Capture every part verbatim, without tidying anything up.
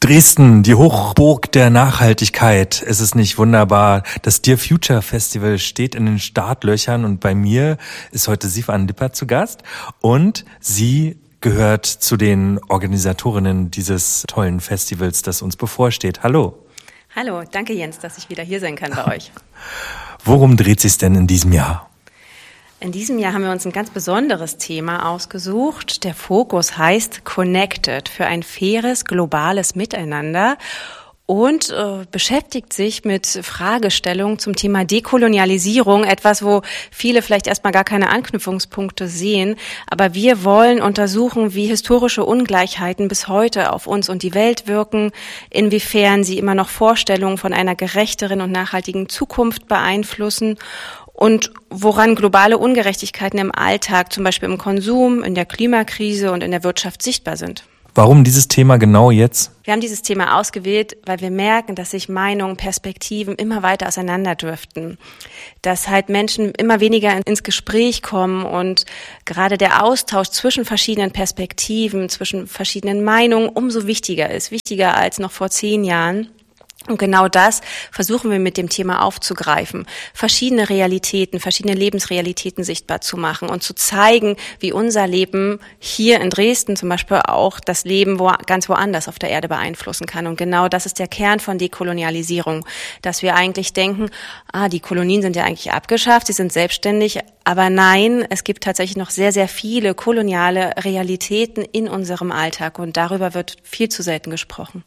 Dresden, die Hochburg der Nachhaltigkeit. Es ist nicht wunderbar. Das Dear Future Festival steht in den Startlöchern und bei mir ist heute Sivan Lippert zu Gast und sie gehört zu den Organisatorinnen dieses tollen Festivals, das uns bevorsteht. Hallo. Hallo, danke Jens, dass ich wieder hier sein kann bei euch. Worum dreht sich's denn in diesem Jahr? In diesem Jahr haben wir uns ein ganz besonderes Thema ausgesucht. Der Fokus heißt Connected für ein faires, globales Miteinander und äh, beschäftigt sich mit Fragestellungen zum Thema Dekolonialisierung, etwas, wo viele vielleicht erstmal gar keine Anknüpfungspunkte sehen. Aber wir wollen untersuchen, wie historische Ungleichheiten bis heute auf uns und die Welt wirken, inwiefern sie immer noch Vorstellungen von einer gerechteren und nachhaltigen Zukunft beeinflussen und woran globale Ungerechtigkeiten im Alltag, zum Beispiel im Konsum, in der Klimakrise und in der Wirtschaft sichtbar sind. Warum dieses Thema genau jetzt? Wir haben dieses Thema ausgewählt, weil wir merken, dass sich Meinungen, Perspektiven immer weiter auseinanderdriften. Dass halt Menschen immer weniger ins Gespräch kommen und gerade der Austausch zwischen verschiedenen Perspektiven, zwischen verschiedenen Meinungen umso wichtiger ist. Wichtiger als noch vor zehn Jahren. Und genau das versuchen wir mit dem Thema aufzugreifen, verschiedene Realitäten, verschiedene Lebensrealitäten sichtbar zu machen und zu zeigen, wie unser Leben hier in Dresden zum Beispiel auch das Leben wo, ganz woanders auf der Erde beeinflussen kann. Und genau das ist der Kern von Dekolonialisierung, dass wir eigentlich denken, ah, die Kolonien sind ja eigentlich abgeschafft, sie sind selbstständig, aber nein, es gibt tatsächlich noch sehr, sehr viele koloniale Realitäten in unserem Alltag und darüber wird viel zu selten gesprochen.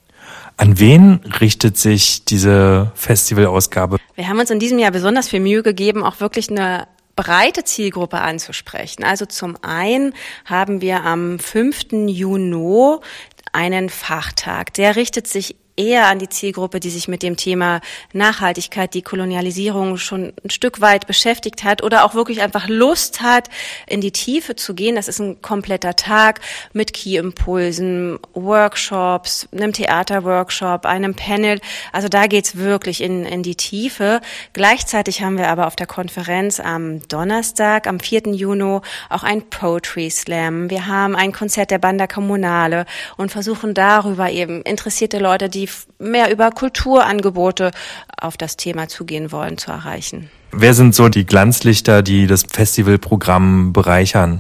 An wen richtet sich diese Festivalausgabe? Wir haben uns in diesem Jahr besonders viel Mühe gegeben, auch wirklich eine breite Zielgruppe anzusprechen. Also zum einen haben wir am fünften Juni einen Fachtag. Der richtet sich eher an die Zielgruppe, die sich mit dem Thema Nachhaltigkeit, Dekolonialisierung schon ein Stück weit beschäftigt hat oder auch wirklich einfach Lust hat, in die Tiefe zu gehen. Das ist ein kompletter Tag mit Key-Impulsen, Workshops, einem Theaterworkshop, einem Panel. Also da geht's wirklich in, in die Tiefe. Gleichzeitig haben wir aber auf der Konferenz am Donnerstag, am vierten Juni, auch ein Poetry Slam. Wir haben ein Konzert der Banda Kommunale und versuchen darüber eben interessierte Leute, die mehr über Kulturangebote auf das Thema zugehen wollen, zu erreichen. Wer sind so die Glanzlichter, die das Festivalprogramm bereichern?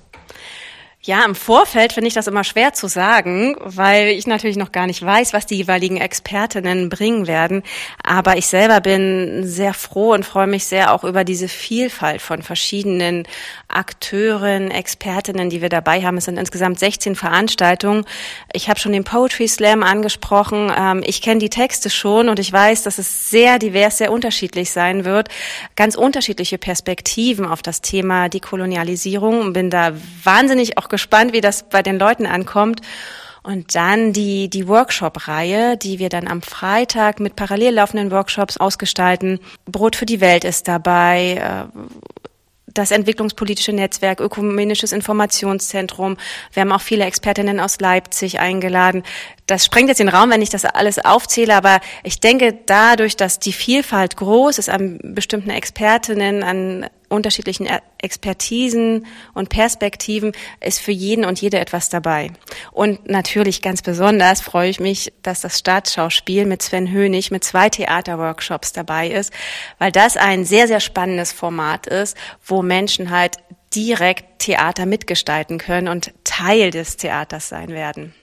Ja, im Vorfeld finde ich das immer schwer zu sagen, weil ich natürlich noch gar nicht weiß, was die jeweiligen Expertinnen bringen werden. Aber ich selber bin sehr froh und freue mich sehr auch über diese Vielfalt von verschiedenen Akteuren, Expertinnen, die wir dabei haben. Es sind insgesamt sechzehn Veranstaltungen. Ich habe schon den Poetry Slam angesprochen. Ich kenne die Texte schon und ich weiß, dass es sehr divers, sehr unterschiedlich sein wird. Ganz unterschiedliche Perspektiven auf das Thema Dekolonialisierung und bin da wahnsinnig auch gespannt, wie das bei den Leuten ankommt. Und dann die, die Workshop-Reihe, die wir dann am Freitag mit parallel laufenden Workshops ausgestalten. Brot für die Welt ist dabei, das entwicklungspolitische Netzwerk, ökumenisches Informationszentrum. Wir haben auch viele Expertinnen aus Leipzig eingeladen. Das sprengt jetzt den Raum, wenn ich das alles aufzähle, aber ich denke, dadurch, dass die Vielfalt groß ist an bestimmten Expertinnen, an unterschiedlichen Expertisen und Perspektiven, ist für jeden und jede etwas dabei. Und natürlich ganz besonders freue ich mich, dass das Staatsschauspiel mit Sven Hönig mit zwei Theaterworkshops dabei ist, weil das ein sehr, sehr spannendes Format ist, wo Menschen halt direkt Theater mitgestalten können und Teil des Theaters sein werden.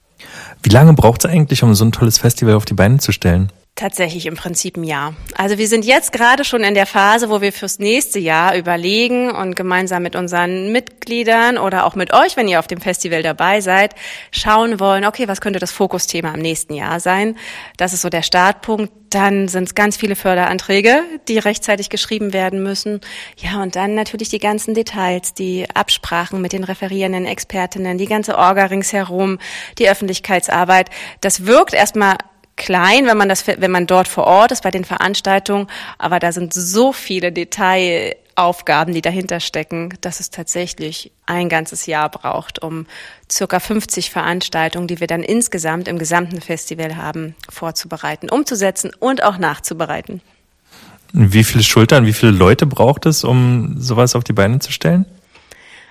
Wie lange braucht es eigentlich, um so ein tolles Festival auf die Beine zu stellen? Tatsächlich im Prinzip ein Jahr. Also wir sind jetzt gerade schon in der Phase, wo wir fürs nächste Jahr überlegen und gemeinsam mit unseren Mitgliedern oder auch mit euch, wenn ihr auf dem Festival dabei seid, schauen wollen, okay, was könnte das Fokusthema im nächsten Jahr sein? Das ist so der Startpunkt. Dann sind es ganz viele Förderanträge, die rechtzeitig geschrieben werden müssen. Ja, und dann natürlich die ganzen Details, die Absprachen mit den referierenden Expertinnen, die ganze Orga ringsherum, die Öffentlichkeitsarbeit. Das wirkt erstmal klein, wenn man das, wenn man dort vor Ort ist bei den Veranstaltungen, aber da sind so viele Detailaufgaben, die dahinter stecken, dass es tatsächlich ein ganzes Jahr braucht, um circa fünfzig Veranstaltungen, die wir dann insgesamt im gesamten Festival haben, vorzubereiten, umzusetzen und auch nachzubereiten. Wie viele Schultern, wie viele Leute braucht es, um sowas auf die Beine zu stellen?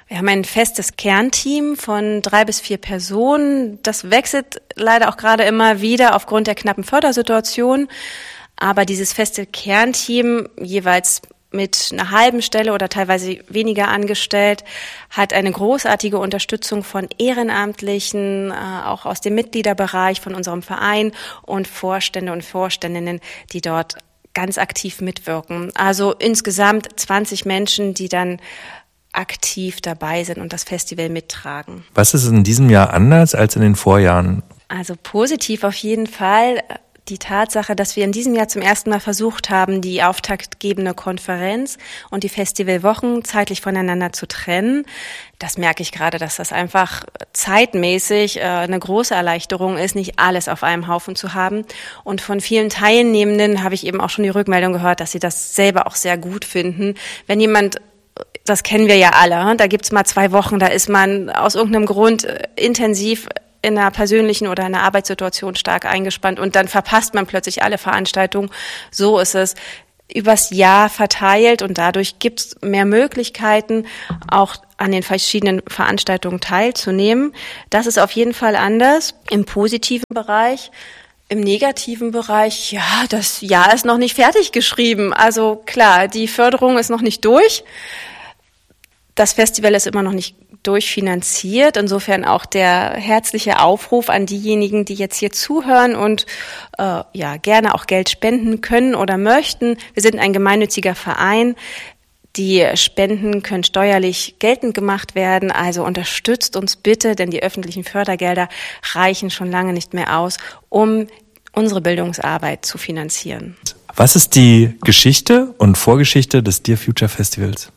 Wir haben ein festes Kernteam von drei bis vier Personen. Das wechselt leider auch gerade immer wieder aufgrund der knappen Fördersituation. Aber dieses feste Kernteam, jeweils mit einer halben Stelle oder teilweise weniger angestellt, hat eine großartige Unterstützung von Ehrenamtlichen, äh, auch aus dem Mitgliederbereich von unserem Verein und Vorstände und Vorständinnen, die dort ganz aktiv mitwirken. Also insgesamt zwanzig Menschen, die dann aktiv dabei sind und das Festival mittragen. Was ist in diesem Jahr anders als in den Vorjahren? Also positiv auf jeden Fall die Tatsache, dass wir in diesem Jahr zum ersten Mal versucht haben, die auftaktgebende Konferenz und die Festivalwochen zeitlich voneinander zu trennen. Das merke ich gerade, dass das einfach zeitmäßig äh, eine große Erleichterung ist, nicht alles auf einem Haufen zu haben. Und von vielen Teilnehmenden habe ich eben auch schon die Rückmeldung gehört, dass sie das selber auch sehr gut finden. Wenn jemand, das kennen wir ja alle, da gibt's mal zwei Wochen, da ist man aus irgendeinem Grund intensiv in einer persönlichen oder einer Arbeitssituation stark eingespannt und dann verpasst man plötzlich alle Veranstaltungen. So ist es übers Jahr verteilt und dadurch gibt es mehr Möglichkeiten, auch an den verschiedenen Veranstaltungen teilzunehmen. Das ist auf jeden Fall anders im positiven Bereich. Im negativen Bereich, ja, das Jahr ist noch nicht fertig geschrieben. Also klar, die Förderung ist noch nicht durch. Das Festival ist immer noch nicht durchfinanziert. Insofern auch der herzliche Aufruf an diejenigen, die jetzt hier zuhören und äh, ja gerne auch Geld spenden können oder möchten. Wir sind ein gemeinnütziger Verein. Die Spenden können steuerlich geltend gemacht werden. Also unterstützt uns bitte, denn die öffentlichen Fördergelder reichen schon lange nicht mehr aus, um unsere Bildungsarbeit zu finanzieren. Was ist die Geschichte und Vorgeschichte des Dear Future Festivals?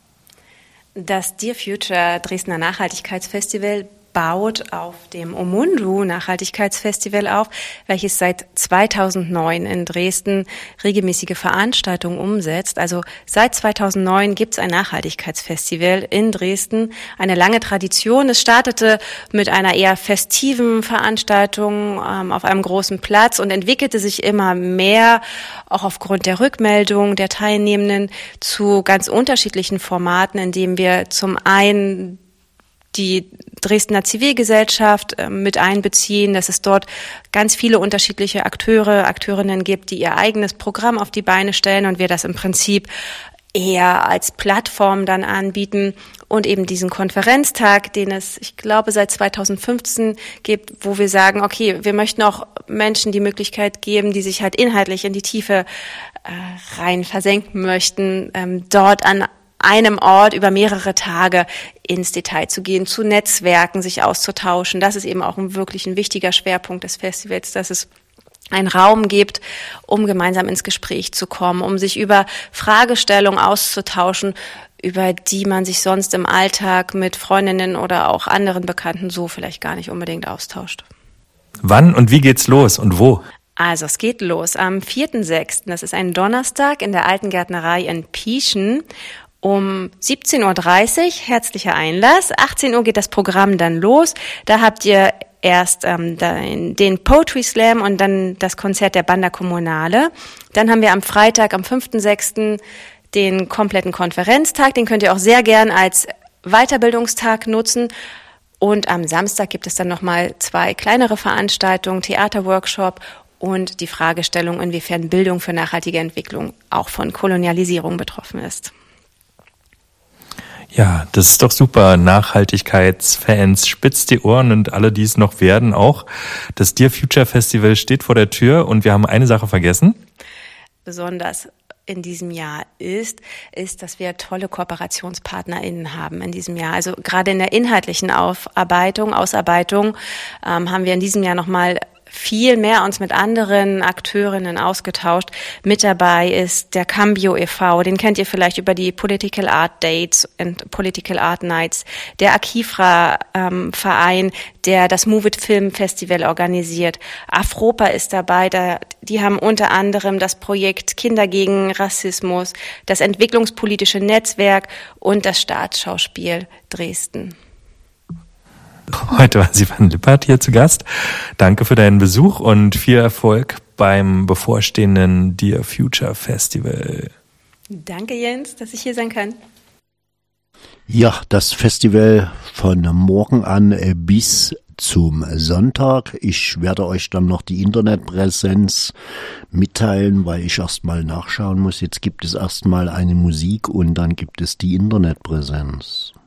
Das Dear Future Dresdner Nachhaltigkeitsfestival baut auf dem Omundu Nachhaltigkeitsfestival auf, welches seit zweitausendneun in Dresden regelmäßige Veranstaltungen umsetzt. Also seit zweitausendneun gibt es ein Nachhaltigkeitsfestival in Dresden, eine lange Tradition. Es startete mit einer eher festiven Veranstaltung ähm, auf einem großen Platz und entwickelte sich immer mehr, auch aufgrund der Rückmeldung der Teilnehmenden, zu ganz unterschiedlichen Formaten, in denen wir zum einen die Dresdner Zivilgesellschaft äh, mit einbeziehen, dass es dort ganz viele unterschiedliche Akteure, Akteurinnen gibt, die ihr eigenes Programm auf die Beine stellen und wir das im Prinzip eher als Plattform dann anbieten und eben diesen Konferenztag, den es, ich glaube, seit zweitausendfünfzehn gibt, wo wir sagen, okay, wir möchten auch Menschen die Möglichkeit geben, die sich halt inhaltlich in die Tiefe äh, rein versenken möchten, ähm, dort an einem Ort über mehrere Tage ins Detail zu gehen, zu Netzwerken, sich auszutauschen. Das ist eben auch ein wirklich ein wichtiger Schwerpunkt des Festivals, dass es einen Raum gibt, um gemeinsam ins Gespräch zu kommen, um sich über Fragestellungen auszutauschen, über die man sich sonst im Alltag mit Freundinnen oder auch anderen Bekannten so vielleicht gar nicht unbedingt austauscht. Wann und wie geht's los und wo? Also es geht los am vierten sechsten Das ist ein Donnerstag in der Alten Gärtnerei in Pieschen. Um siebzehn Uhr dreißig, herzlicher Einlass. achtzehn Uhr geht das Programm dann los. Da habt ihr erst ähm, den Poetry Slam und dann das Konzert der Banda Comunale. Dann haben wir am Freitag, am fünften sechsten den kompletten Konferenztag. Den könnt ihr auch sehr gern als Weiterbildungstag nutzen. Und am Samstag gibt es dann nochmal zwei kleinere Veranstaltungen, Theaterworkshop und die Fragestellung, inwiefern Bildung für nachhaltige Entwicklung auch von Kolonialisierung betroffen ist. Ja, das ist doch super. Nachhaltigkeitsfans, spitzt die Ohren und alle, die es noch werden, auch. Das Dear Future Festival steht vor der Tür und wir haben eine Sache vergessen. Besonders in diesem Jahr ist, ist, dass wir tolle KooperationspartnerInnen haben in diesem Jahr. Also gerade in der inhaltlichen Aufarbeitung, Ausarbeitung ähm, haben wir in diesem Jahr nochmal viel mehr uns mit anderen Akteurinnen ausgetauscht. Mit dabei ist der Cambio e V, den kennt ihr vielleicht über die Political Art Dates und Political Art Nights, der Akifra ähm, Verein, der das Move It Film Festival organisiert. Afropa ist dabei, da, die haben unter anderem das Projekt Kinder gegen Rassismus, das Entwicklungspolitische Netzwerk und das Staatsschauspiel Dresden. Heute war Sivan Lippert hier zu Gast. Danke für deinen Besuch und viel Erfolg beim bevorstehenden Dear Future Festival. Danke, Jens, dass ich hier sein kann. Ja, das Festival von morgen an bis zum Sonntag. Ich werde euch dann noch die Internetpräsenz mitteilen, weil ich erstmal nachschauen muss. Jetzt gibt es erstmal eine Musik und dann gibt es die Internetpräsenz.